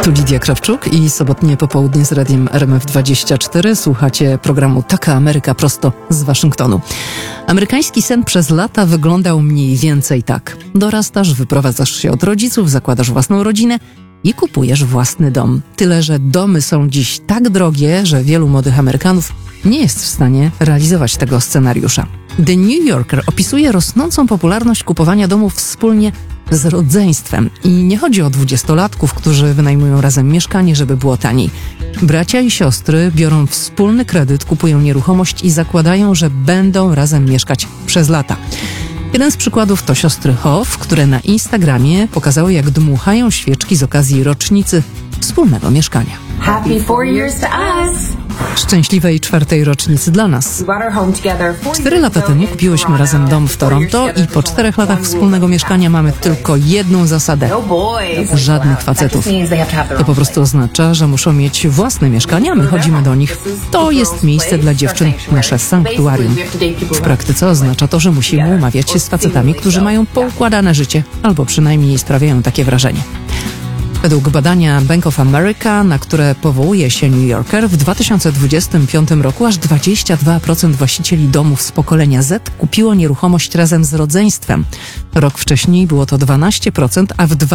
Tu Lidia Krawczuk i sobotnie popołudnie z radiem RMF24. Słuchacie programu Taka Ameryka prosto z Waszyngtonu. Amerykański sen przez lata wyglądał mniej więcej tak. Dorastasz, wyprowadzasz się od rodziców, zakładasz własną rodzinę i kupujesz własny dom. Tyle, że domy są dziś tak drogie, że wielu młodych Amerykanów nie jest w stanie realizować tego scenariusza. The New Yorker opisuje rosnącą popularność kupowania domów wspólnie z rodzeństwem. I nie chodzi o 20-latków, którzy wynajmują razem mieszkanie, żeby było taniej. Bracia i siostry biorą wspólny kredyt, kupują nieruchomość i zakładają, że będą razem mieszkać przez lata. Jeden z przykładów to siostry Hoff, które na Instagramie pokazały, jak dmuchają świeczki z okazji rocznicy wspólnego mieszkania. Happy 4 years to us! Szczęśliwej 4. rocznicy dla nas. 4 lata temu kupiłyśmy razem dom w Toronto i po 4 latach wspólnego mieszkania mamy tylko jedną zasadę. Żadnych facetów. To po prostu oznacza, że muszą mieć własne mieszkania, my chodzimy do nich. To jest miejsce dla dziewczyn, nasze sanktuarium. W praktyce oznacza to, że musimy umawiać się z facetami, którzy mają poukładane życie, albo przynajmniej sprawiają takie wrażenie. Według badania Bank of America, na które powołuje się New Yorker, w 2025 roku aż 22% właścicieli domów z pokolenia Z kupiło nieruchomość razem z rodzeństwem. Rok wcześniej było to 12%, a w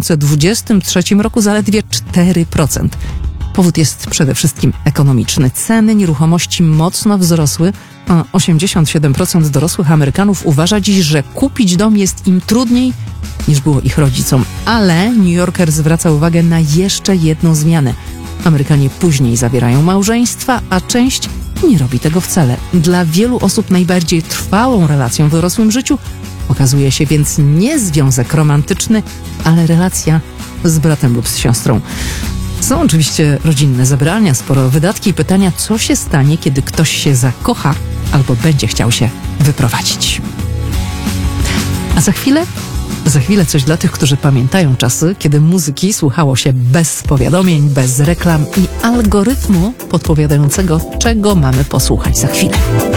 2023 roku zaledwie 4%. Powód jest przede wszystkim ekonomiczny. Ceny nieruchomości mocno wzrosły, a 87% dorosłych Amerykanów uważa dziś, że kupić dom jest im trudniej niż było ich rodzicom. Ale New Yorker zwraca uwagę na jeszcze jedną zmianę. Amerykanie później zawierają małżeństwa, a część nie robi tego wcale. Dla wielu osób najbardziej trwałą relacją w dorosłym życiu okazuje się więc nie związek romantyczny, ale relacja z bratem lub z siostrą. Są oczywiście rodzinne zebrania, sporo wydatki i pytania, co się stanie, kiedy ktoś się zakocha albo będzie chciał się wyprowadzić. A za chwilę coś dla tych, którzy pamiętają czasy, kiedy muzyki słuchało się bez powiadomień, bez reklam i algorytmu podpowiadającego, czego mamy posłuchać za chwilę.